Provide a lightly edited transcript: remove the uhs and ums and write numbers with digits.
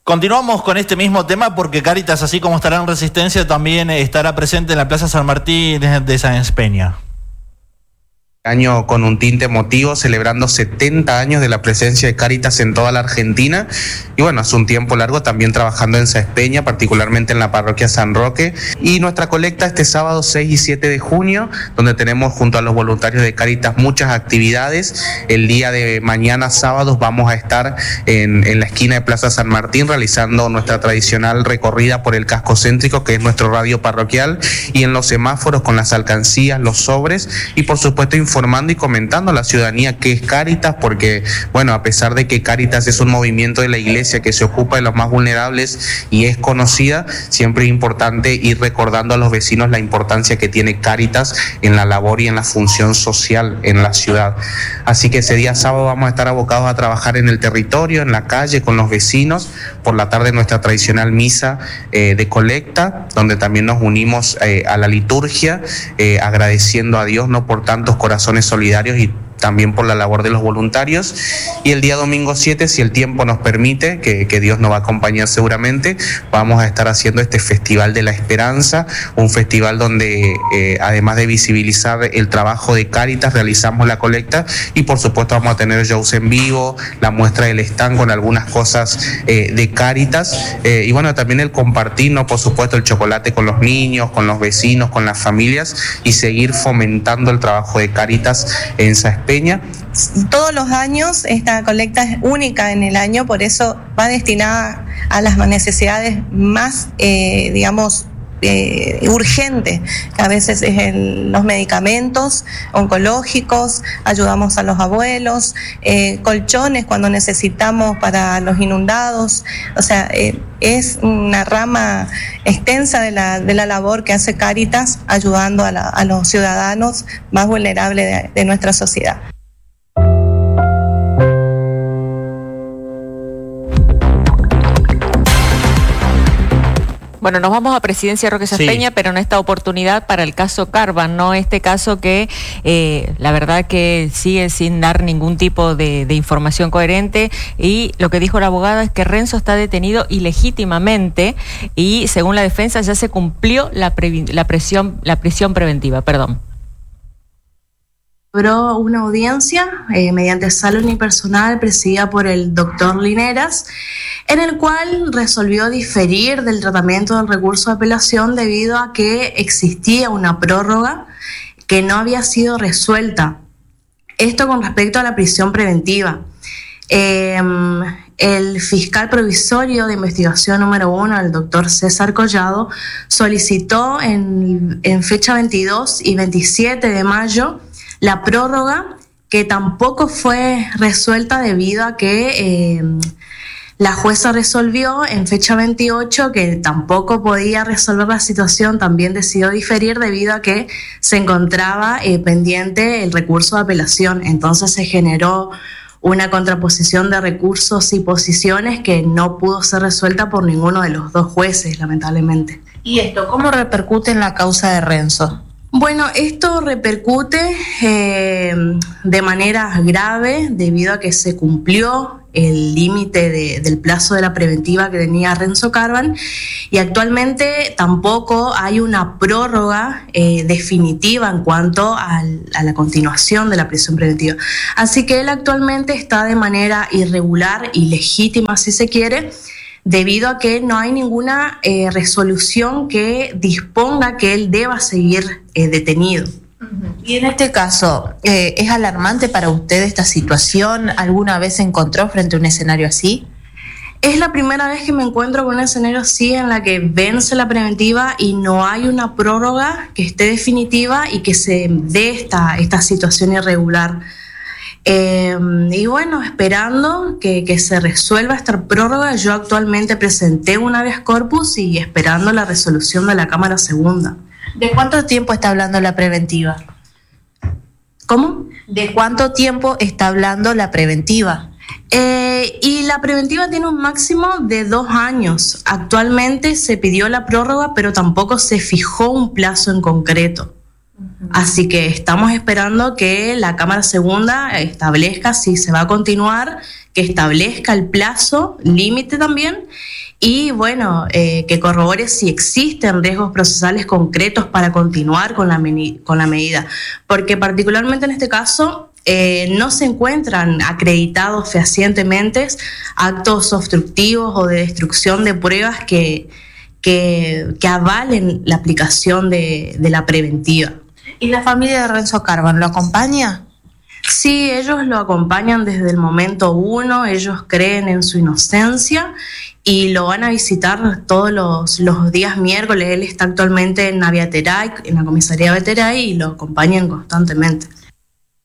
Continuamos con este mismo tema porque Cáritas, así como estará en Resistencia, también estará presente en la Plaza San Martín de Sáenz Peña. Año con un tinte emotivo, celebrando 70 años de la presencia de Cáritas en toda la Argentina. Y bueno, hace un tiempo largo también trabajando en Sáenz Peña, particularmente en la parroquia San Roque. Y nuestra colecta este sábado 6 y 7 de junio, donde tenemos junto a los voluntarios de Cáritas muchas actividades. El día de mañana, sábados, vamos a estar en la esquina de Plaza San Martín realizando nuestra tradicional recorrida por el casco céntrico, que es nuestro radio parroquial, y en los semáforos con las alcancías, los sobres, y por supuesto informando y comentando a la ciudadanía qué es Cáritas, porque bueno, a pesar de que Cáritas es un movimiento de la iglesia que se ocupa de los más vulnerables y es conocida, siempre es importante ir recordando a los vecinos la importancia que tiene Cáritas en la labor y en la función social en la ciudad. Así que ese día sábado vamos a estar abocados a trabajar en el territorio, en la calle, con los vecinos. Por la tarde nuestra tradicional misa de colecta, donde también nos unimos a la liturgia, agradeciendo a Dios no por tantos corazones solidarios y también por la labor de los voluntarios. Y el día domingo 7, si el tiempo nos permite, que Dios nos va a acompañar seguramente, vamos a estar haciendo este Festival de la Esperanza, un festival donde además de visibilizar el trabajo de Cáritas, realizamos la colecta y por supuesto vamos a tener shows en vivo, la muestra del stand con algunas cosas de Cáritas, y bueno, también el compartir, ¿no? Por supuesto, el chocolate con los niños, con los vecinos, con las familias, y seguir fomentando el trabajo de Cáritas en Sáenz Peña. Todos los años esta colecta es única en el año, por eso va destinada a las necesidades más, urgentes, que a veces es los medicamentos oncológicos, ayudamos a los abuelos, colchones cuando necesitamos para los inundados. O sea, es una rama extensa de la labor que hace Cáritas, ayudando a los ciudadanos más vulnerables de nuestra sociedad. Bueno, nos vamos a Presidencia Roque Sáenz Peña, pero en esta oportunidad para el caso Carvan, ¿no? Este caso que la verdad que sigue sin dar ningún tipo de información coherente, y lo que dijo la abogada es que Renzo está detenido ilegítimamente y según la defensa ya se cumplió la prisión preventiva. Logró una audiencia mediante sala unipersonal presidida por el doctor Lineras, en el cual resolvió diferir del tratamiento del recurso de apelación debido a que existía una prórroga que no había sido resuelta. Esto con respecto a la prisión preventiva. El fiscal provisorio de investigación número 1, el doctor César Collado, solicitó en fecha 22 y 27 de mayo la prórroga, que tampoco fue resuelta debido a que la jueza resolvió en fecha 28 que tampoco podía resolver la situación, también decidió diferir debido a que se encontraba pendiente el recurso de apelación. Entonces se generó una contraposición de recursos y posiciones que no pudo ser resuelta por ninguno de los dos jueces, lamentablemente. ¿Y esto cómo repercute en la causa de Renzo? Bueno, esto repercute de manera grave debido a que se cumplió el límite del plazo de la preventiva que tenía Renzo Carvan, y actualmente tampoco hay una prórroga definitiva en cuanto a la continuación de la prisión preventiva. Así que él actualmente está de manera irregular, ilegítima si se quiere, debido a que no hay ninguna resolución que disponga que él deba seguir detenido. Y en este caso, ¿es alarmante para usted esta situación? ¿Alguna vez se encontró frente a un escenario así? Es la primera vez que me encuentro con un escenario así, en la que vence la preventiva y no hay una prórroga que esté definitiva y que se dé esta situación irregular. Y bueno, esperando que se resuelva esta prórroga, yo actualmente presenté un habeas corpus y esperando la resolución de la Cámara Segunda. ¿De cuánto tiempo está hablando la preventiva? ¿Cómo? ¿De cuánto tiempo está hablando la preventiva? Y la preventiva tiene un máximo de 2 años. Actualmente se pidió la prórroga, pero tampoco se fijó un plazo en concreto. Así que estamos esperando que la Cámara Segunda establezca si se va a continuar, que establezca el plazo límite también y bueno, que corrobore si existen riesgos procesales concretos para continuar con la medida, porque particularmente en este caso no se encuentran acreditados fehacientemente actos obstructivos o de destrucción de pruebas que avalen la aplicación de la preventiva. ¿Y la familia de Renzo Carban lo acompaña? Sí, ellos lo acompañan desde el momento 1, ellos creen en su inocencia y lo van a visitar todos los días miércoles. Él está actualmente en Naviateray, en la comisaría de Veteray, y lo acompañan constantemente.